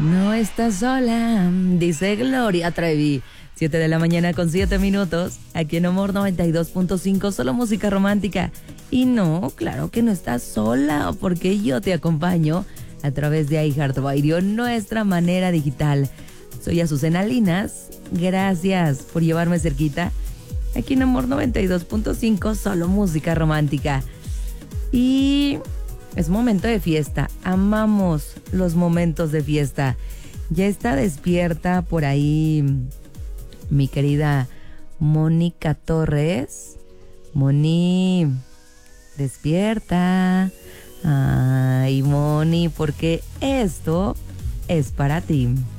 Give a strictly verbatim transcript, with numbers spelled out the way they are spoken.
No estás sola, dice Gloria Trevi. Siete de la mañana con siete minutos, aquí en Amor noventa y dos punto cinco, solo música romántica. Y no, claro que no estás sola, porque yo te acompaño a través de iHeartRadio, nuestra manera digital. Soy Azucena Linas, gracias por llevarme cerquita, aquí en Amor noventa y dos punto cinco, solo música romántica. Y es momento de fiesta, amamos los momentos de fiesta. Ya está despierta por ahí mi querida Mónica Torres. Moni, despierta. Ay, Moni, porque esto es para ti.